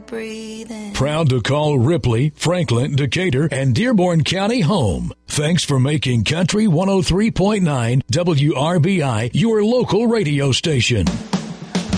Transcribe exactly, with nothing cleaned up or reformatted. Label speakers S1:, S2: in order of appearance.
S1: breathing.
S2: Proud to call Ripley, Franklin, Decatur, and Dearborn County home. Thanks for making Country one oh three point nine W R B I your local radio station.